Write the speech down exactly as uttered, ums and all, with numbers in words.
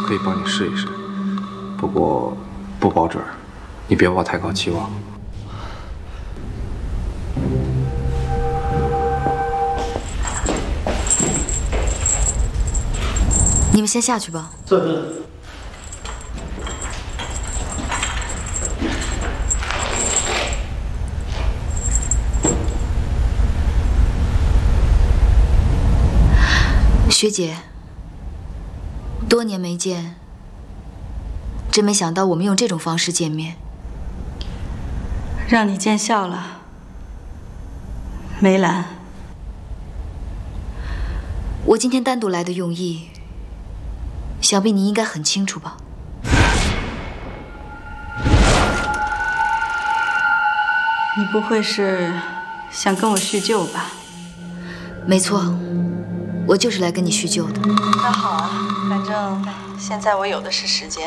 可以帮你试一试，不过不保准，你别抱太高期望。 你们先下去吧。 坐坐。 学姐，多年没见，真没想到我们用这种方式见面， 让你见笑了，梅兰。 我今天单独来的用意，想必你应该很清楚吧？ 你不会是想跟我叙旧吧？ 没错。我就是来跟你叙旧的。 那好啊，反正现在我有的是时间。